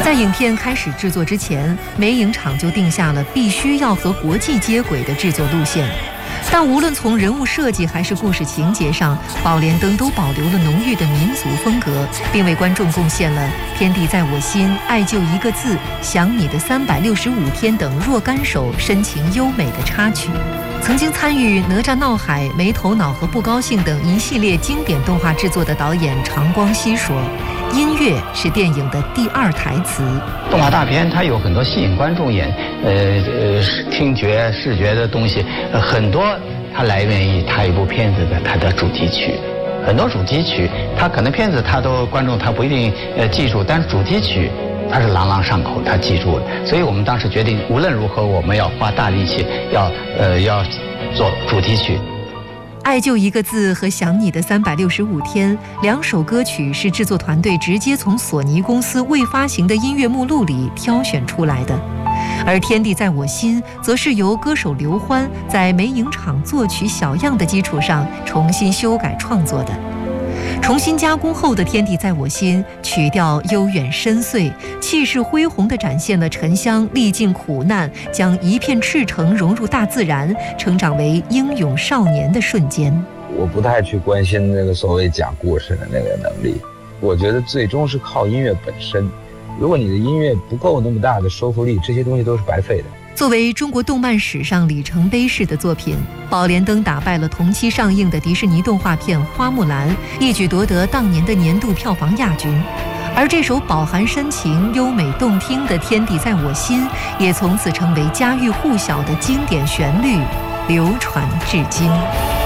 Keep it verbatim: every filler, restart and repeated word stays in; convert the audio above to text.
在影片开始制作之前，美影厂就定下了必须要和国际接轨的制作路线。但无论从人物设计还是故事情节上，宝莲灯都保留了浓郁的民族风格，并为观众贡献了《天地在我心》《爱就一个字》《想你的三百六十五天》等若干首深情优美的插曲。曾经参与《哪吒闹海》《没头脑》和《不高兴》等一系列经典动画制作的导演常光熙说，音乐是电影的第二台词。 动画大片它有很多吸引观众眼，呃呃，听觉、视觉的东西，呃、很多它来源于它一部片子的它的主题曲。很多主题曲，它可能片子它都观众他不一定呃记住，但是主题曲它是朗朗上口，他记住了。所以我们当时决定，无论如何我们要花大力气，要呃要做主题曲。 爱就一个字和想你的三百六十五天两首歌曲是制作团队直接从索尼公司未发行的音乐目录里挑选出来的，而天地在我心则是由歌手刘欢在美影厂作曲小样的基础上重新修改创作的。重新加工后的《天地在我心》曲调悠远深邃，气势恢宏地展现了沉香历尽苦难，将一片赤诚融入大自然，成长为英勇少年的瞬间。 我不太去关心那个所谓讲故事的那个能力，我觉得最终是靠音乐本身。如果你的音乐不够那么大的说服力，这些东西都是白费的。 作为中国动漫史上里程碑式的作品，宝莲灯打败了同期上映的迪士尼动画片《花木兰》，一举夺得当年的年度票房亚军。而这首饱含深情、优美动听的《天地在我心》，也从此成为家喻户晓的经典旋律，流传至今。